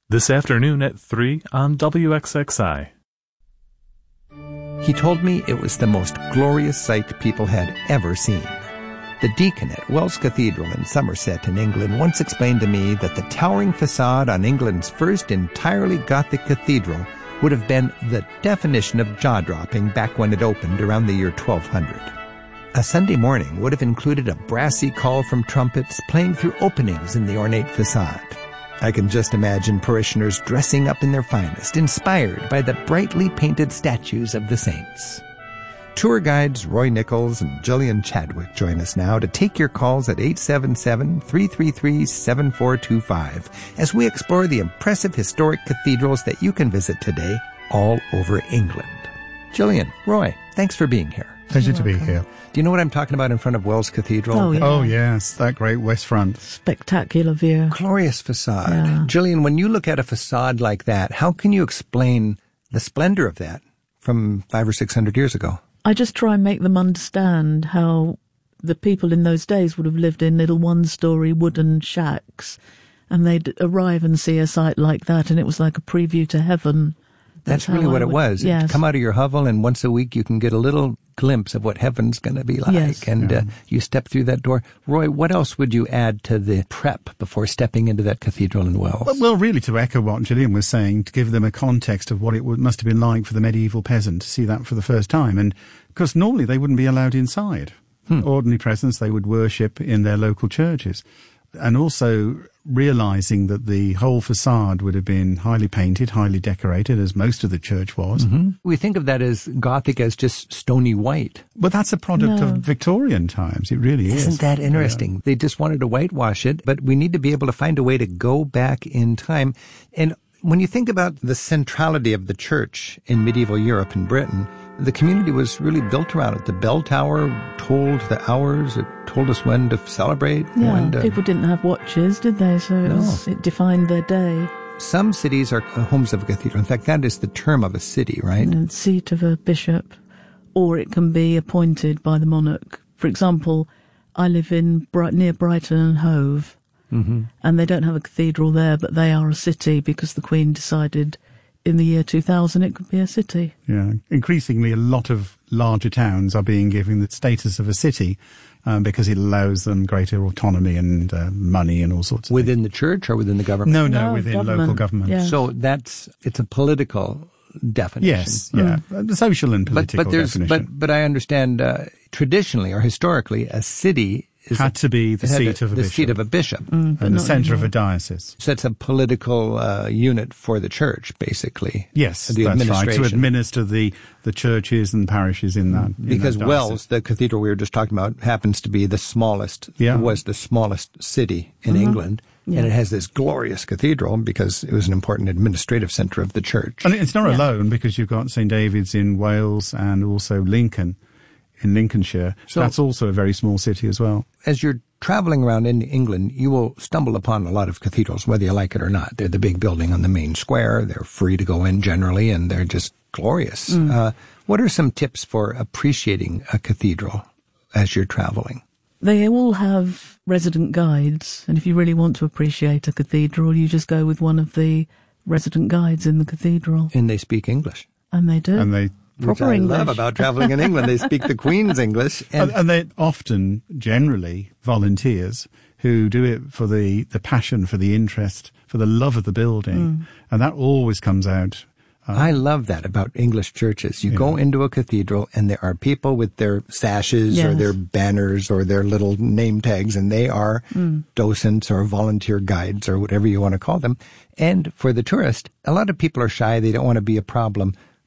This afternoon at 3 on WXXI. He told me it was the most glorious sight people had ever seen. The deacon at Wells Cathedral in Somerset in England once explained to me that the towering facade on England's first entirely Gothic cathedral would have been the definition of jaw-dropping back when it opened around the year 1200. A Sunday morning would have included a brassy call from trumpets playing through openings in the ornate facade. I can just imagine parishioners dressing up in their finest, inspired by the brightly painted statues of the saints. Tour guides Roy Nichols and Gillian Chadwick join us now to take your calls at 877-333-7425 as we explore the impressive historic cathedrals that you can visit today all over England. Gillian, Roy, thanks for being here. Pleasure to be here. Do you know what I'm talking about in front of Wells Cathedral? Oh, yeah. Oh, yes, that great west front. Spectacular view. Glorious facade. Yeah. Gillian, when you look at a facade like that, how can you explain the splendor of that from 500 or 600 years ago? I just try and make them understand how the people in those days would have lived in little one-story wooden shacks, and they'd arrive and see a site like that, and it was like a preview to heaven. That's really what it was. Yes. You'd come out of your hovel, and once a week you can get a little glimpse of what heaven's going to be like. Yes. And you step through that door. Roy, what else would you add to the prep before stepping into that cathedral in Wells? Well, really, to echo what Gillian was saying, to give them a context of what it must have been like for the medieval peasant to see that for the first time. And because normally they wouldn't be allowed inside. Ordinary presence, they would worship in their local churches. And also realizing that the whole facade would have been highly painted, highly decorated, as most of the church was. Mm-hmm. We think of that as Gothic as just stony white. But that's a product of Victorian times. It really is. Isn't that interesting? Yeah. They just wanted to whitewash it, but we need to be able to find a way to go back in time. And when you think about the centrality of the church in medieval Europe and Britain, the community was really built around it. The bell tower told the hours. It told us when to celebrate. Yeah, people didn't have watches, did they? So it defined their day. Some cities are homes of a cathedral. In fact, that is the term of a city, right? And seat of a bishop. Or it can be appointed by the monarch. For example, I live in near Brighton and Hove. Mm-hmm. And they don't have a cathedral there, but they are a city because the Queen decided in the year 2000 it could be a city. Yeah, increasingly a lot of larger towns are being given the status of a city because it allows them greater autonomy and money and all sorts of Within things. the church or within the government? No, within local government. Yeah. So it's a political definition. Yes, yeah, a social and political definition. But I understand traditionally or historically a city had to be the seat of a bishop. The seat of a bishop. And the centre of a diocese. So it's a political unit for the church, basically. Yes, the that's right, administration. to administer the churches and parishes in that. Because in that Wells, the cathedral we were just talking about, happens to be the smallest, was the smallest city in England. Yeah. And it has this glorious cathedral because it was an important administrative centre of the church. And it's not alone because you've got St. David's in Wales and also Lincoln in Lincolnshire. So that's also a very small city as well. As you're traveling around in England, you will stumble upon a lot of cathedrals, whether you like it or not. They're the big building on the main square. They're free to go in generally, and they're just glorious. What are some tips for appreciating a cathedral as you're traveling? They all have resident guides, and if you really want to appreciate a cathedral, you just go with one of the resident guides in the cathedral. And they speak English. And they do. And they Which I love about traveling in England. They speak the Queen's English. And they're often, generally, volunteers who do it for the passion, for the interest, for the love of the building. And that always comes out. I love that about English churches. You go into a cathedral and there are people with their sashes or their banners or their little name tags, and they are docents or volunteer guides or whatever you want to call them. And for the tourist, a lot of people are shy. They don't want to be a problem.